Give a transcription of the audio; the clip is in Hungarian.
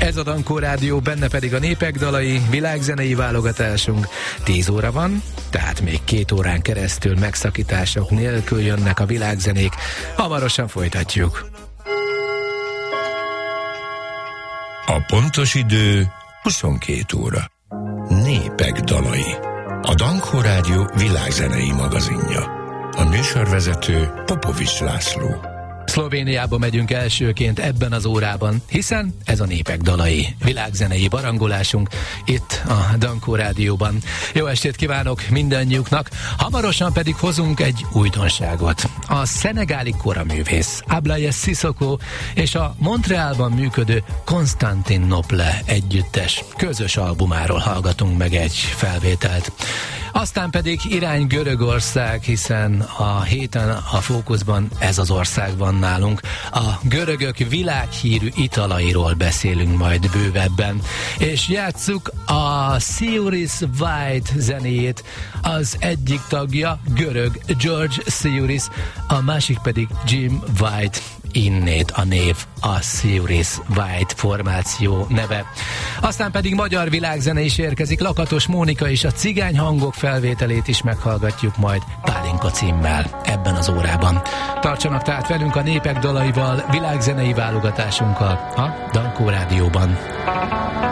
Ez a Dankó Rádió, benne pedig a népek dalai, világzenei válogatásunk. 10 óra van, tehát még 2 órán keresztül megszakítások nélkül jönnek a világzenék. Hamarosan folytatjuk. A pontos idő 22 óra. Népek dalai. A Dankó Rádió világzenei magazinja. A műsorvezető Popovics László. Szlovéniába megyünk elsőként ebben az órában, hiszen ez a népek dalai, világzenei barangolásunk itt a Dankó Rádióban. Jó estét kívánok mindannyiuknak, hamarosan pedig hozunk egy újdonságot. A szenegáli koraművész Ablaye Sissoko és a Montrealban működő Constantinople együttes közös albumáról hallgatunk meg egy felvételt. Aztán pedig irány Görögország, hiszen a héten a fókuszban ez az ország van nálunk. A görögök világhírű italairól beszélünk majd bővebben. És játsszuk a Siouris White zenéjét. Az egyik tagja görög George Siouris, a másik pedig Jim White. Innét a név, a Siouris White formáció neve. Aztán pedig magyar világzene is érkezik, Lakatos Mónika és a cigány hangok felvételét is meghallgatjuk majd Pálinka címmel ebben az órában. Tartsanak tehát velünk a népek dalaival, világzenei válogatásunkkal a Dankó Rádióban.